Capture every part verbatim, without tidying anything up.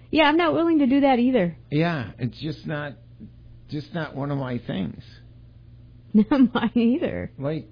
Yeah, I'm not willing to do that either. Yeah, it's just not, just not one of my things. Not mine either. Like,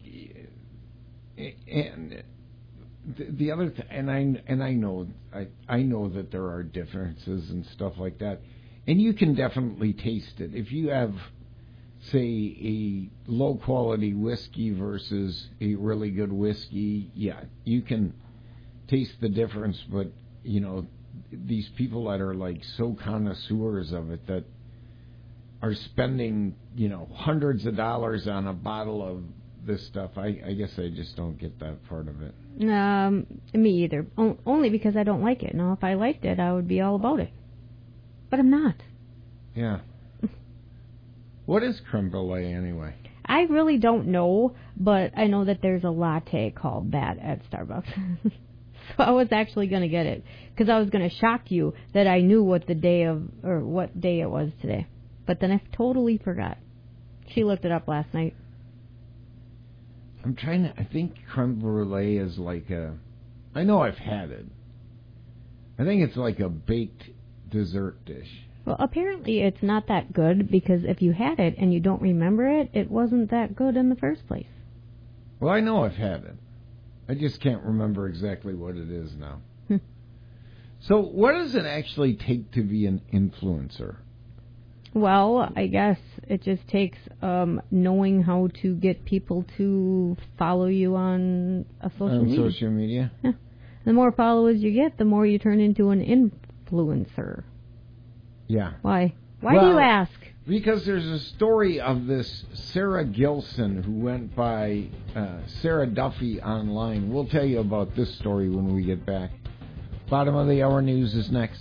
and the other, th- and I and I know, I I know that there are differences and stuff like that, and you can definitely taste it if you have, say, a low quality whiskey versus a really good whiskey. Yeah, you can taste the difference, but you know, these people that are like so connoisseurs of it that are spending, you know, hundreds of dollars on a bottle of this stuff, I, I guess I just don't get that part of it. Um, me either. O- only because I don't like it. Now, if I liked it, I would be all about it. But I'm not. Yeah. What is creme brulee anyway? I really don't know, but I know that there's a latte called that at Starbucks. So I was actually going to get it because I was going to shock you that I knew what the day of or what day it was today. But then I totally forgot. She looked it up last night. I'm trying to... I think creme brulee is like a... I know I've had it. I think it's like a baked dessert dish. Well, apparently it's not that good because if you had it and you don't remember it, it wasn't that good in the first place. Well, I know I've had it. I just can't remember exactly what it is now. So what does it actually take to be an influencer? Well, I guess it just takes um, knowing how to get people to follow you on a social on media. social media? Yeah. The more followers you get, the more you turn into an influencer. Yeah. Why? Why well, do you ask? Because there's a story of this Sarah Gilson who went by uh, Sarah Duffy online. We'll tell you about this story when we get back. Bottom of the hour news is next.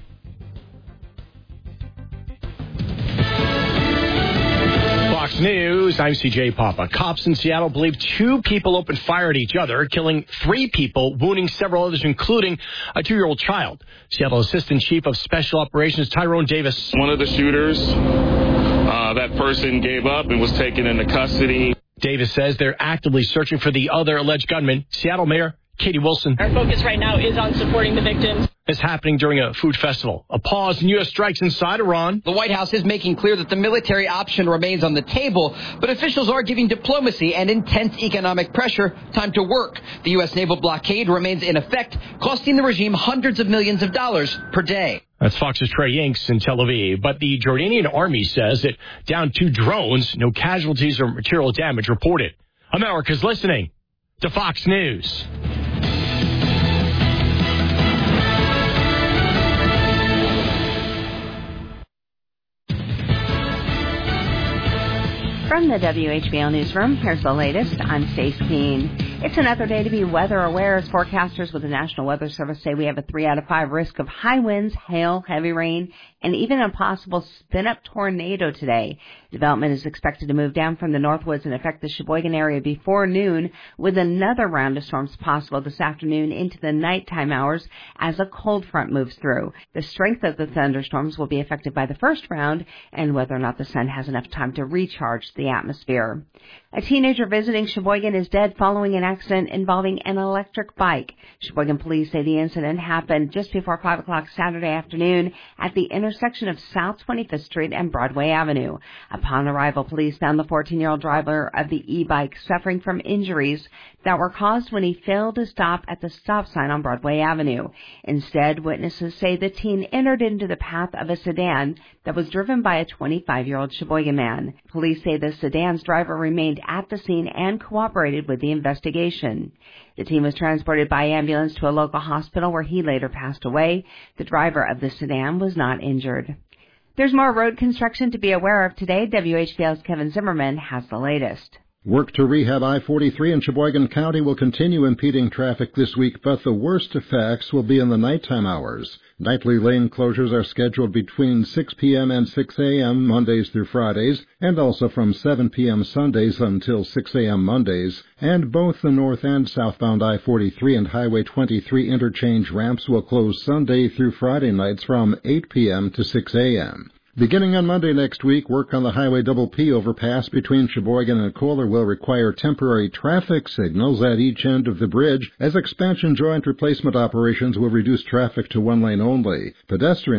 Fox News, I'm C J Papa. Cops in Seattle believe two people opened fire at each other, killing three people, wounding several others, including a two-year-old child. Seattle Assistant Chief of Special Operations Tyrone Davis. One of the shooters, uh, that person gave up and was taken into custody. Davis says they're actively searching for the other alleged gunman. Seattle Mayor Katie Wilson. Our focus right now is on supporting the victims. Is happening during a food festival. A pause in U S strikes inside Iran. The White House is making clear that the military option remains on the table, but officials are giving diplomacy and intense economic pressure time to work. The U S naval blockade remains in effect, costing the regime hundreds of millions of dollars per day. That's Fox's Trey Yanks in Tel Aviv. But the Jordanian army says it downed two drones. No casualties or material damage reported. America's listening to Fox News. From the W H B L Newsroom, here's the latest. I'm Stace Keene. It's another day to be weather aware as forecasters with the National Weather Service say we have a three out of five risk of high winds, hail, heavy rain, and even a possible spin-up tornado today. Development is expected to move down from the northwoods and affect the Sheboygan area before noon, with another round of storms possible this afternoon into the nighttime hours as a cold front moves through. The strength of the thunderstorms will be affected by the first round and whether or not the sun has enough time to recharge the atmosphere. A teenager visiting Sheboygan is dead following an accident involving an electric bike. Sheboygan police say the incident happened just before five o'clock Saturday afternoon at the intersection of South twenty-fifth Street and Broadway Avenue. Upon arrival, police found the fourteen-year-old driver of the e-bike suffering from injuries that were caused when he failed to stop at the stop sign on Broadway Avenue. Instead, witnesses say the teen entered into the path of a sedan that was driven by a twenty-five-year-old Sheboygan man. Police say the sedan's driver remained at the scene and cooperated with the investigation. The teen was transported by ambulance to a local hospital where he later passed away. The driver of the sedan was not injured. There's more road construction to be aware of today. W H B L's Kevin Zimmerman has the latest. Work to rehab I forty-three in Sheboygan County will continue impeding traffic this week, but the worst effects will be in the nighttime hours. Nightly lane closures are scheduled between six p.m. and six a.m. Mondays through Fridays, and also from seven p.m. Sundays until six a.m. Mondays. And both the north and southbound I forty-three and Highway twenty-three interchange ramps will close Sunday through Friday nights from eight p.m. to six a.m. Beginning on Monday next week, work on the Highway Double P overpass between Sheboygan and Kohler will require temporary traffic signals at each end of the bridge, as expansion joint replacement operations will reduce traffic to one lane only. Pedestrians